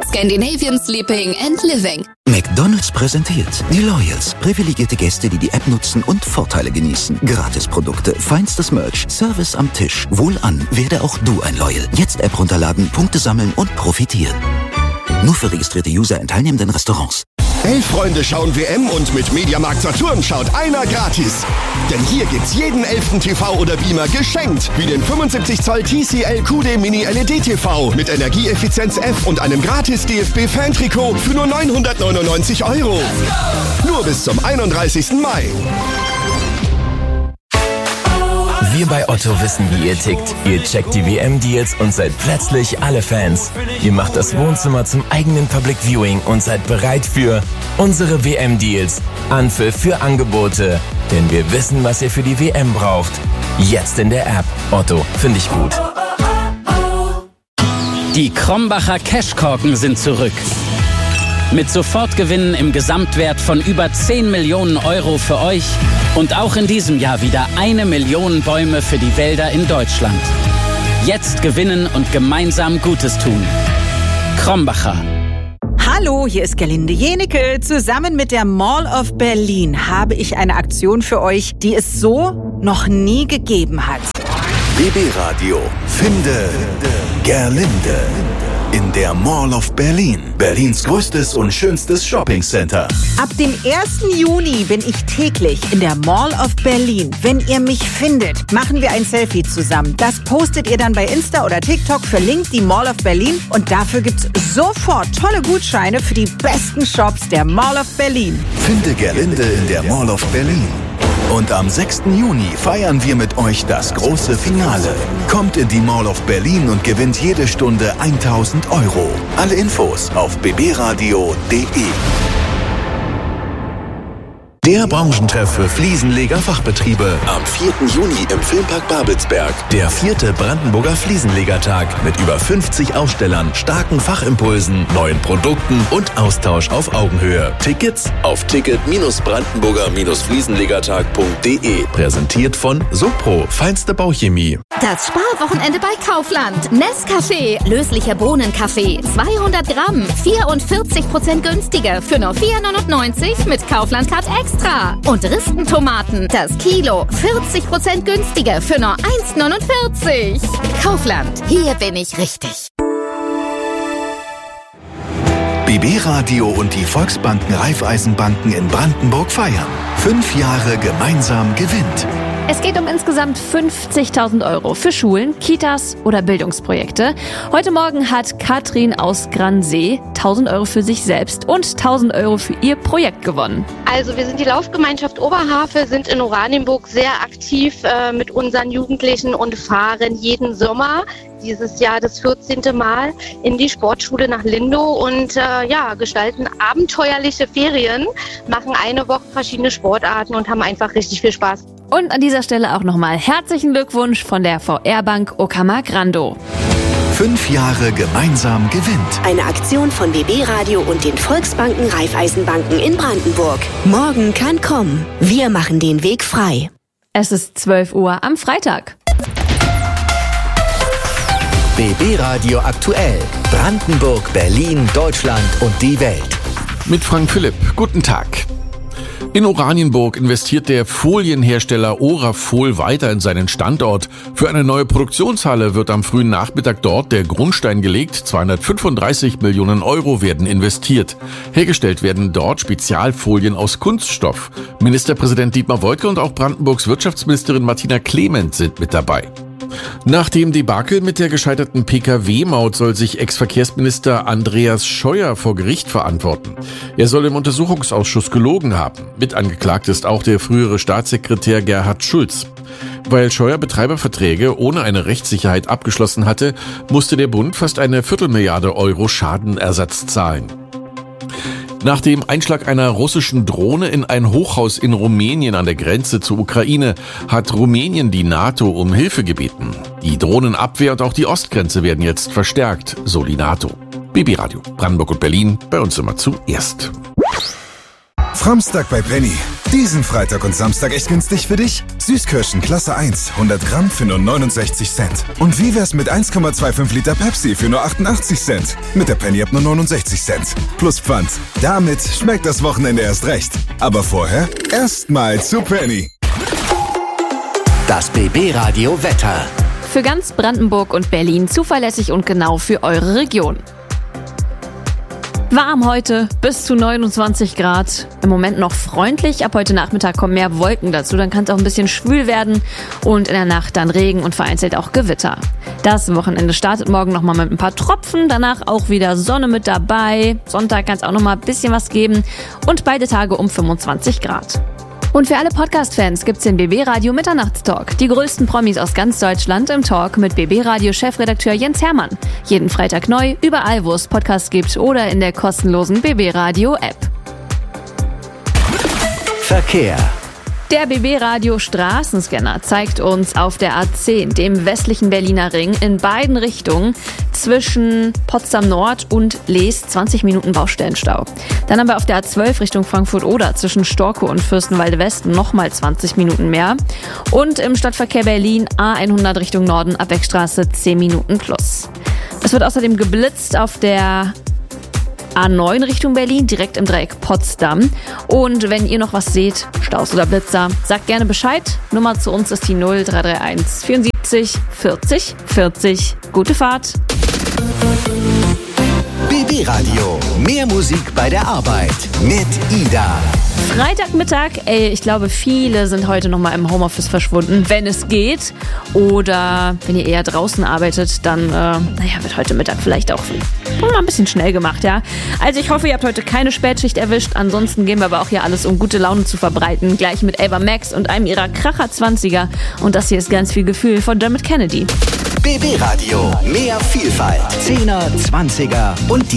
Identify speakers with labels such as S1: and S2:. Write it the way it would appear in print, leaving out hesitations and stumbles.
S1: Scandinavian Sleeping and Living.
S2: McDonald's präsentiert die Loyals. Privilegierte Gäste, die die App nutzen und Vorteile genießen. Gratisprodukte, feinstes Merch, Service am Tisch. Wohlan, werde auch du ein Loyal. Jetzt App runterladen, Punkte sammeln und profitieren. Nur für registrierte User in teilnehmenden Restaurants.
S3: 11 Freunde schauen WM und mit Mediamarkt Saturn schaut einer gratis. Denn hier gibt's jeden 11. TV oder Beamer geschenkt. Wie den 75 Zoll TCL QD Mini LED TV mit Energieeffizienz F und einem gratis DFB-Fan-Trikot für nur 999 €. Nur bis zum 31. Mai.
S4: Wir bei Otto wissen, wie ihr tickt. Ihr checkt die WM-Deals und seid plötzlich alle Fans. Ihr macht das Wohnzimmer zum eigenen Public Viewing und seid bereit für unsere WM-Deals. Anpfiff für Angebote. Denn wir wissen, was ihr für die WM braucht. Jetzt in der App. Otto, finde ich gut.
S5: Die Krombacher Cashkorken sind zurück. Mit Sofortgewinnen im Gesamtwert von über 10 Millionen € für euch und auch in diesem Jahr wieder 1 Million Bäume für die Wälder in Deutschland. Jetzt gewinnen und gemeinsam Gutes tun. Krombacher.
S6: Hallo, hier ist Gerlinde Jenecke. Zusammen mit der Mall of Berlin habe ich eine Aktion für euch, die es so noch nie gegeben hat.
S2: BB Radio. Finde Gerlinde. In der Mall of Berlin. Berlins größtes und schönstes Shoppingcenter.
S6: Ab dem 1. Juni bin ich täglich in der Mall of Berlin. Wenn ihr mich findet, machen wir ein Selfie zusammen. Das postet ihr dann bei Insta oder TikTok, verlinkt die Mall of Berlin und dafür gibt's sofort tolle Gutscheine für die besten Shops der Mall of Berlin.
S2: Finde Gerlinde in der Mall of Berlin. Und am 6. Juni feiern wir mit euch das große Finale. Kommt in die Mall of Berlin und gewinnt jede Stunde 1.000 €. Alle Infos auf bbradio.de. Der Branchentreff für Fliesenleger-Fachbetriebe. Am 4. Juni im Filmpark Babelsberg. Der 4. Brandenburger Fliesenlegertag mit über 50 Ausstellern, starken Fachimpulsen, neuen Produkten und Austausch auf Augenhöhe. Tickets auf ticket-brandenburger-fliesenlegertag.de. Präsentiert von Sopro, feinste Bauchemie.
S1: Das Sparwochenende bei Kaufland. Nescafé, löslicher Bohnenkaffee, 200 Gramm, 44% günstiger für nur 4,99 € mit Kaufland Card Extra. Und Ristentomaten, das Kilo, 40% günstiger für nur 1,49 €. Kaufland, hier bin ich richtig.
S2: BB Radio und die Volksbanken Raiffeisenbanken in Brandenburg feiern. 5 Jahre gemeinsam gewinnt.
S7: Es geht um insgesamt 50.000 € für Schulen, Kitas oder Bildungsprojekte. Heute Morgen hat Katrin aus Gransee 1.000 € für sich selbst und 1.000 € für ihr Projekt gewonnen.
S8: Also wir sind die Laufgemeinschaft Oberhavel, sind in Oranienburg sehr aktiv mit unseren Jugendlichen und fahren jeden Sommer, dieses Jahr das 14. Mal, in die Sportschule nach Lindow und gestalten abenteuerliche Ferien, machen eine Woche verschiedene Sportarten und haben einfach richtig viel Spaß.
S7: Und an dieser Stelle auch nochmal herzlichen Glückwunsch von der VR-Bank Uckermark-Randow.
S2: 5 Jahre gemeinsam gewinnt.
S9: Eine Aktion von BB Radio und den Volksbanken Raiffeisenbanken in Brandenburg. Morgen kann kommen. Wir machen den Weg frei.
S7: Es ist 12 Uhr am Freitag.
S10: BB Radio aktuell. Brandenburg, Berlin, Deutschland und die Welt.
S11: Mit Frank Philipp. Guten Tag. In Oranienburg investiert der Folienhersteller Orafol weiter in seinen Standort. Für eine neue Produktionshalle wird am frühen Nachmittag dort der Grundstein gelegt. 235 Millionen € werden investiert. Hergestellt werden dort Spezialfolien aus Kunststoff. Ministerpräsident Dietmar Woidke und auch Brandenburgs Wirtschaftsministerin Martina Clement sind mit dabei. Nach dem Debakel mit der gescheiterten Pkw-Maut soll sich Ex-Verkehrsminister Andreas Scheuer vor Gericht verantworten. Er soll im Untersuchungsausschuss gelogen haben. Mit angeklagt ist auch der frühere Staatssekretär Gerhard Schulz. Weil Scheuer Betreiberverträge ohne eine Rechtssicherheit abgeschlossen hatte, musste der Bund fast eine Viertelmilliarde € Schadenersatz zahlen. Nach dem Einschlag einer russischen Drohne in ein Hochhaus in Rumänien an der Grenze zur Ukraine hat Rumänien die NATO um Hilfe gebeten. Die Drohnenabwehr und auch die Ostgrenze werden jetzt verstärkt, so die NATO. BB Radio, Brandenburg und Berlin, bei uns immer zuerst.
S3: Samstag bei Penny.
S12: Diesen Freitag und Samstag echt günstig für dich? Süßkirschen Klasse 1, 100 Gramm für nur 69 Cent. Und wie wär's mit 1,25 Liter Pepsi für nur 88 Cent? Mit der Penny-App nur 69 Cent. Plus Pfand. Damit schmeckt das Wochenende erst recht. Aber vorher erstmal zu Penny.
S10: Das BB-Radio Wetter.
S7: Für ganz Brandenburg und Berlin zuverlässig und genau für eure Region. Warm heute, bis zu 29 Grad. Im Moment noch freundlich. Ab heute Nachmittag kommen mehr Wolken dazu. Dann kann es auch ein bisschen schwül werden. Und in der Nacht dann Regen und vereinzelt auch Gewitter. Das Wochenende startet morgen nochmal mit ein paar Tropfen. Danach auch wieder Sonne mit dabei. Sonntag kann es auch nochmal ein bisschen was geben. Und beide Tage um 25 Grad. Und für alle Podcast-Fans gibt's den BB-Radio Mitternachtstalk. Die größten Promis aus ganz Deutschland im Talk mit BB-Radio-Chefredakteur Jens Hermann. Jeden Freitag neu, überall wo es Podcasts gibt oder in der kostenlosen BB-Radio-App.
S10: Verkehr.
S7: Der BB-Radio Straßenscanner zeigt uns auf der A10, dem westlichen Berliner Ring, in beiden Richtungen zwischen Potsdam Nord und Lees 20 Minuten Baustellenstau. Dann haben wir auf der A12 Richtung Frankfurt-Oder zwischen Storkow und Fürstenwalde West nochmal 20 Minuten mehr. Und im Stadtverkehr Berlin A100 Richtung Norden, Abwegstraße 10 Minuten plus. Es wird außerdem geblitzt auf der A9 Richtung Berlin, direkt im Dreieck Potsdam. Und wenn ihr noch was seht, Staus oder Blitzer, sagt gerne Bescheid. Nummer zu uns ist die 0331 74 40 40. Gute Fahrt.
S10: BB-Radio. Mehr Musik bei der Arbeit. Mit Ida.
S7: Freitagmittag, ich glaube, viele sind heute nochmal im Homeoffice verschwunden, wenn es geht. Oder wenn ihr eher draußen arbeitet, dann wird heute Mittag vielleicht auch mal ein bisschen schnell gemacht, ja. Also ich hoffe, ihr habt heute keine Spätschicht erwischt. Ansonsten gehen wir aber auch hier alles, um gute Laune zu verbreiten. Gleich mit Ava Max und einem ihrer Kracher 20er. Und das hier ist ganz viel Gefühl von Dermot Kennedy.
S10: BB-Radio. Mehr Vielfalt. 10er, 20er und die